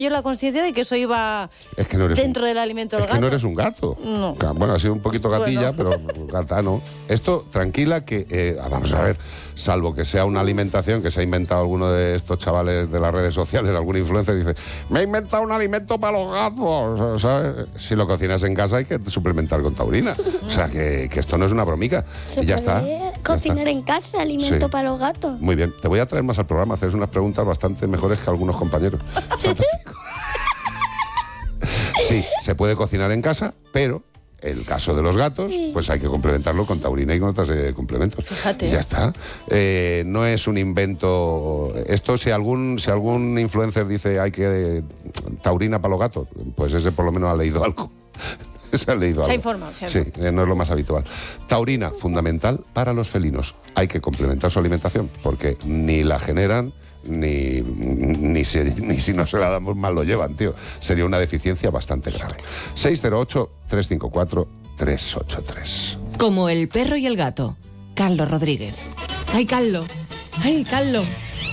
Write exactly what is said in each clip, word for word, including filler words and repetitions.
yo la conciencia de que eso iba es que no eres dentro un, del alimento del es gato. que no eres un gato. No. Bueno, ha sido un poquito gatilla, Bueno. pero gata no. Esto, tranquila, que eh, vamos a ver, salvo que sea una alimentación que se ha inventado alguno de estos chavales de las redes sociales, algún influencer dice, me he inventado un alimento para los gatos. ¿Sabes? Si lo cocinas en casa hay que suplementar con taurina. O sea, que, que esto no es una bromica. ¿Se y ya puede está. cocinar ya está. en casa alimento Sí. para los gatos? Muy bien, te voy a traer más al programa, haces unas preguntas bastante mejores que algunos compañeros. Fantástico. Sí, se puede cocinar en casa, pero el caso de los gatos, pues hay que complementarlo con taurina y con otras serie de complementos. Fíjate. Y ya está. Eh, no es un invento. Esto, si algún, si algún influencer dice hay que eh, taurina para los gatos, pues ese por lo menos ha leído algo. Se ha leído algo. Se ha informado, se ha Sí, informado. eh, no es lo más habitual. Taurina, fundamental para los felinos. Hay que complementar su alimentación, porque ni la generan, ni, ni, si, ni si no se la damos mal lo llevan, tío. Sería una deficiencia bastante grave. seis cero ocho, tres cinco cuatro, tres ocho tres. Como el perro y el gato. Carlos Rodríguez. ¡Ay, Carlos! ¡Ay, Carlos!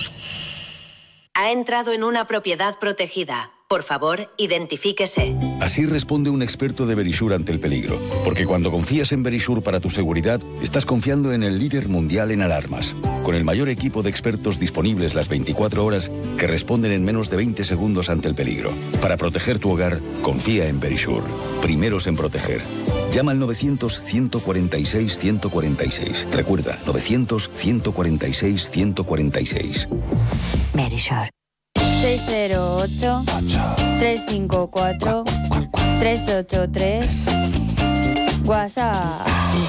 Ha entrado en una propiedad protegida. Por favor, identifíquese. Así responde un experto de Verisure ante el peligro. Porque cuando confías en Verisure para tu seguridad, estás confiando en el líder mundial en alarmas. Con el mayor equipo de expertos disponibles las veinticuatro horas que responden en menos de veinte segundos ante el peligro. Para proteger tu hogar, confía en Verisure. Primeros en proteger. Llama al novecientos, ciento cuarenta y seis, ciento cuarenta y seis. Recuerda, novecientos, ciento cuarenta y seis, ciento cuarenta y seis. Verisure. seis cero ocho, tres cinco cuatro, tres ocho tres. WhatsApp.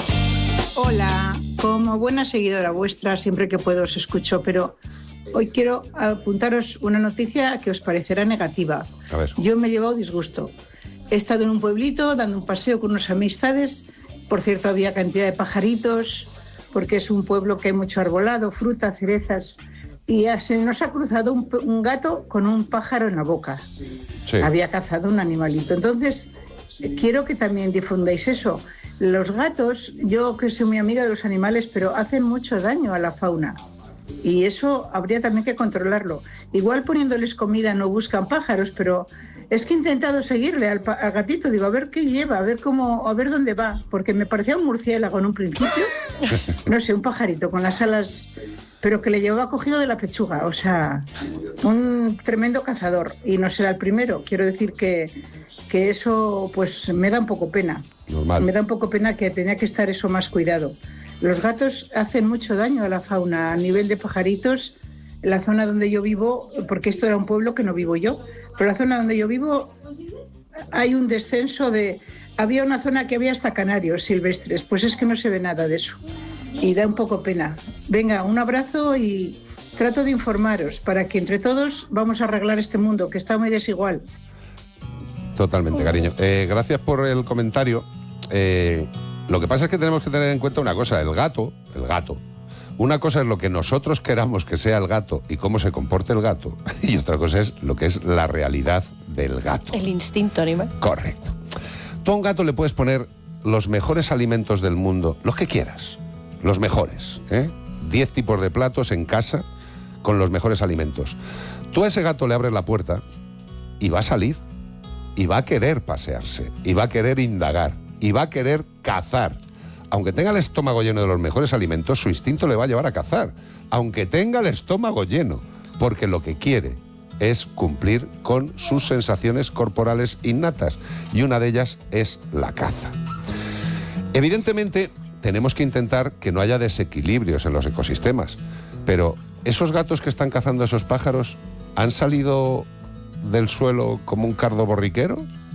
Hola, como buena seguidora vuestra, siempre que puedo os escucho, pero hoy quiero apuntaros una noticia que os parecerá negativa. A ver. Yo me he llevado disgusto. He estado en un pueblito dando un paseo con unas amistades. Por cierto, había cantidad de pajaritos, porque es un pueblo que hay mucho arbolado, fruta, cerezas. Y ya se nos ha cruzado un, un gato con un pájaro en la boca. Sí. Había cazado un animalito. Entonces, eh, quiero que también difundáis eso. Los gatos, yo que soy muy amiga de los animales, pero hacen mucho daño a la fauna. Y eso habría también que controlarlo. Igual poniéndoles comida no buscan pájaros, pero es que he intentado seguirle al, al gatito. Digo, a ver qué lleva, a ver cómo, a ver dónde va. Porque me parecía un murciélago en un principio. No sé, un pajarito con las alas, pero que le llevaba cogido de la pechuga. O sea, un tremendo cazador. Y no será el primero. Quiero decir que, que eso pues me da un poco pena. Normal. Me da un poco pena que tenía que estar eso más cuidado. Los gatos hacen mucho daño a la fauna a nivel de pajaritos. En la zona donde yo vivo, porque esto era un pueblo que no vivo yo, pero la zona donde yo vivo hay un descenso de... Había una zona que había hasta canarios silvestres, pues es que no se ve nada de eso. Y da un poco pena. Venga, un abrazo y trato de informaros para que entre todos vamos a arreglar este mundo que está muy desigual. Totalmente, cariño. Eh, gracias por el comentario. Eh, lo que pasa es que tenemos que tener en cuenta una cosa. El gato, el gato, una cosa es lo que nosotros queramos que sea el gato y cómo se comporte el gato, y otra cosa es lo que es la realidad del gato. El instinto animal. Correcto. Tú a un gato le puedes poner los mejores alimentos del mundo, los que quieras, los mejores, ¿eh? Diez tipos de platos en casa con los mejores alimentos. Tú a ese gato le abres la puerta y va a salir, y va a querer pasearse, y va a querer indagar, y va a querer cazar. Aunque tenga el estómago lleno de los mejores alimentos, su instinto le va a llevar a cazar. Aunque tenga el estómago lleno, porque lo que quiere es cumplir con sus sensaciones corporales innatas, y una de ellas es la caza. Evidentemente, tenemos que intentar que no haya desequilibrios en los ecosistemas, pero esos gatos que están cazando a esos pájaros, ¿han salido del suelo como un cardo borriquero?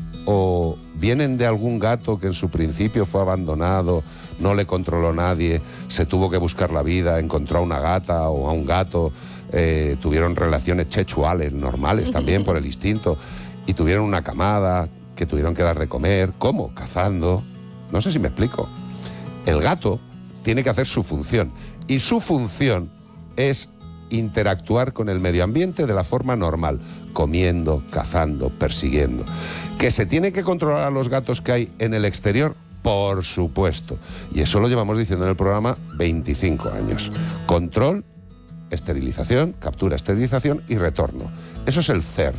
¿O vienen de algún gato que en su principio fue abandonado, no le controló nadie, se tuvo que buscar la vida, encontró a una gata o a un gato, eh, tuvieron relaciones sexuales normales también por el instinto, y tuvieron una camada que tuvieron que dar de comer? ¿Cómo? Cazando. No sé si me explico. El gato tiene que hacer su función, y su función es interactuar con el medio ambiente de la forma normal, comiendo, cazando, persiguiendo. ¿Que se tiene que controlar a los gatos que hay en el exterior? Por supuesto. Y eso lo llevamos diciendo en el programa veinticinco años. Control, esterilización, captura, esterilización y retorno. Eso es el C E R.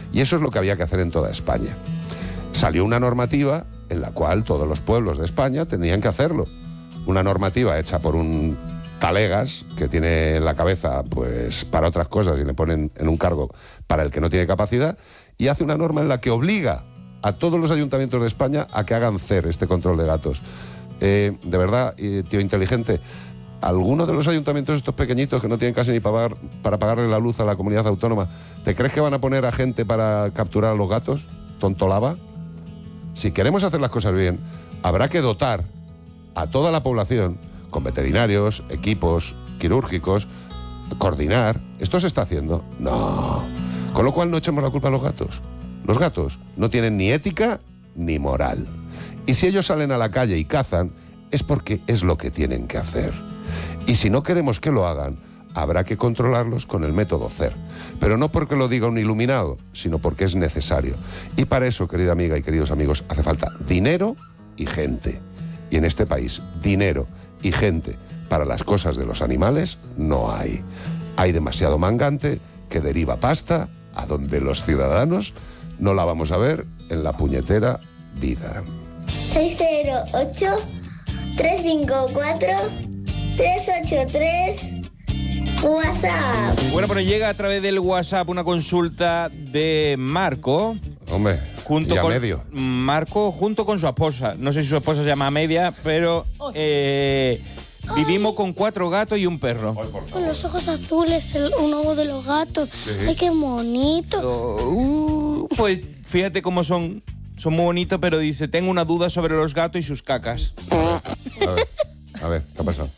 Y eso es lo que había que hacer en toda España. Salió una normativa en la cual todos los pueblos de España tenían que hacerlo. Una normativa hecha por un talegas que tiene en la cabeza pues para otras cosas y le ponen en un cargo para el que no tiene capacidad, y hace una norma en la que obliga a todos los ayuntamientos de España a que hagan C E R, este control de gatos. Eh, de verdad, tío inteligente, algunos de los ayuntamientos estos pequeñitos que no tienen casi ni para, pagar, para pagarle la luz a la comunidad autónoma, ¿te crees que van a poner a gente para capturar a los gatos? Tontolaba. Si queremos hacer las cosas bien, habrá que dotar a toda la población con veterinarios, equipos quirúrgicos, coordinar. ¿Esto se está haciendo? No. Con lo cual no echemos la culpa a los gatos. Los gatos no tienen ni ética ni moral. Y si ellos salen a la calle y cazan, es porque es lo que tienen que hacer. Y si no queremos que lo hagan, habrá que controlarlos con el método C E R. Pero no porque lo diga un iluminado, sino porque es necesario. Y para eso, querida amiga y queridos amigos, hace falta dinero y gente. Y en este país, dinero y gente para las cosas de los animales no hay. Hay demasiado mangante que deriva pasta a donde los ciudadanos no la vamos a ver en la puñetera vida. seis cero ocho, tres cinco cuatro, tres ocho tres, WhatsApp. Bueno, pero llega a través del WhatsApp una consulta de Marco. Hombre, junto y a con medio. Marco junto con su esposa. No sé si su esposa se llama Amelia, pero eh, vivimos con cuatro gatos y un perro. Con los ojos azules, el, un ojo de los gatos. Sí. Ay, qué bonito. Uh, pues fíjate cómo son. Son muy bonitos, pero dice, tengo una duda sobre los gatos y sus cacas. A ver, a ver, ¿qué ha pasado?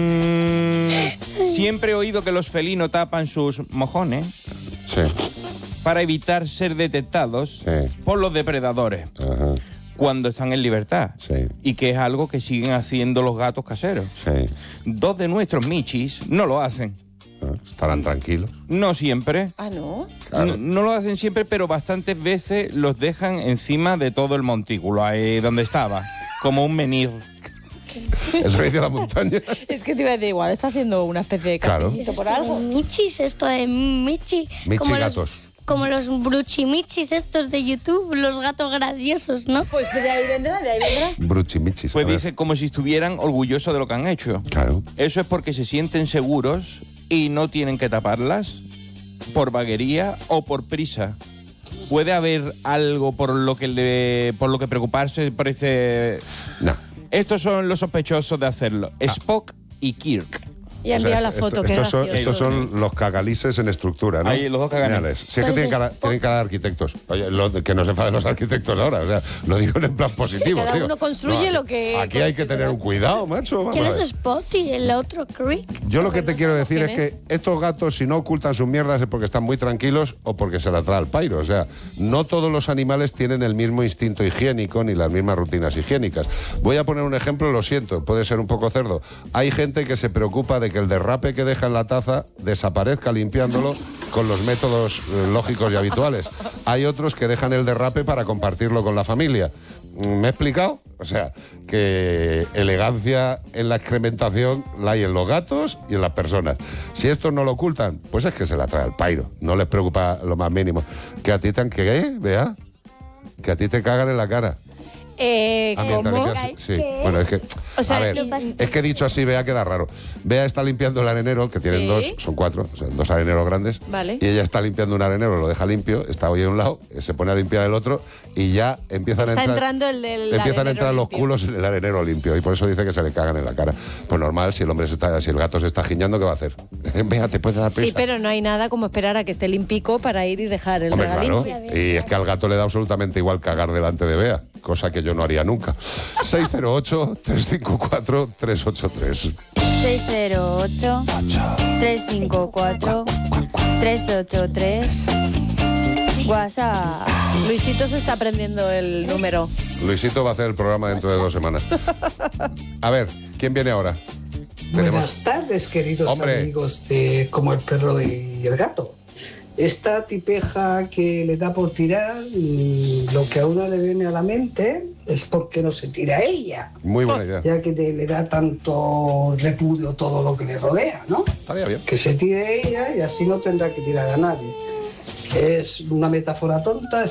Mm, siempre he oído que los felinos tapan sus mojones Sí, para evitar ser detectados sí. por los depredadores Ajá, cuando están en libertad. sí, Y que es algo que siguen haciendo los gatos caseros. sí. Dos de nuestros michis no lo hacen. Ah, estarán tranquilos. No siempre. Ah, ¿no? Claro. No, no lo hacen siempre, pero bastantes veces los dejan encima de todo el montículo, ahí donde estaba, como un menir. El rey de la montaña. Es que te iba a decir, igual está haciendo una especie de Claro. castillito por Esto algo. de michis, esto de michi. Michi como gatos. Los, como los bruchimichis estos de YouTube, los gatos graciosos, ¿no? Pues de ahí vendrá, de ahí vendrá. Bruchimichis. Pues a ver. dice como si estuvieran orgullosos de lo que han hecho. Claro. Eso es porque se sienten seguros y no tienen que taparlas por vaguería o por prisa. ¿Puede haber algo por lo que le, por lo que preocuparse? Parece. No. Estos son los sospechosos de hacerlo. Spock y Kirk. Y ha O sea, enviado la esto- foto, esto- qué estos, son, gracioso. estos son los cagalises en estructura, ¿no? Ahí, los dos cagalises. Mírales. Si es que Pues tienen es cara, po- tienen cara de arquitectos. Oye, lo- que no se enfaden los arquitectos ahora. O sea, lo digo en plan positivo. Cada tío. uno construye lo que Aquí hay que considera. tener un cuidado, macho. Vamos ¿Quién a es ver. Spot y el otro Creek? Yo lo que Pues te no quiero sabemos decir es quién que estos gatos, si no ocultan sus mierdas, es porque están muy tranquilos o porque se la trae al pairo. O sea, no todos los animales tienen el mismo instinto higiénico ni las mismas rutinas higiénicas. Voy a poner un ejemplo, lo siento, puede ser un poco cerdo. Hay gente que se preocupa de que el derrape que deja en la taza desaparezca limpiándolo con los métodos eh, lógicos y habituales. Hay otros que dejan el derrape para compartirlo con la familia. ¿Me he explicado? O sea, que elegancia en la excrementación la hay en los gatos y en las personas. Si estos no lo ocultan, pues es que se la trae al pairo. No les preocupa lo más mínimo. Que a ti te han que, ¿eh? Vea, que a ti te cagan en la cara. Eh, Ah, mientras ¿Cómo? limpias- sí, ¿Qué? bueno, es que. O sea, a ver, lo pas- es que dicho así, Bea queda raro. Bea está limpiando el arenero, que tienen Sí. dos, son cuatro, o sea, dos areneros grandes. Vale. Y ella está limpiando un arenero, lo deja limpio, está hoy en un lado, se pone a limpiar el otro y ya empiezan a Está entrar. entrando el del Empiezan a arenero entrar los limpio. culos en el arenero limpio y por eso dice que se le cagan en la cara. Pues normal, si el hombre se está, si el gato se está giñando, ¿qué va a hacer? Bea, te puedes dar prisa. Sí, pero no hay nada como esperar a que esté limpico para ir y dejar el Hombre, regalín. claro. Y es que al gato le da absolutamente igual cagar delante de Bea, cosa que yo no haría nunca. seis cero ocho, tres cinco cuatro, tres ocho tres. seis cero ocho, tres cinco cuatro, tres ocho tres. WhatsApp. Luisito se está aprendiendo el número. Luisito va a hacer el programa dentro de dos semanas. A ver, ¿quién viene ahora? Buenas tardes, queridos Hombre. amigos de Como el perro y el gato. Esta tipeja que le da por tirar, mm, lo que a uno le viene a la mente es porque no se tira ella, Muy buena idea. ya que te- le da tanto repudio todo lo que le rodea, ¿no? Estaría bien. Que se tire ella y así no tendrá que tirar a nadie. Es una metáfora tonta,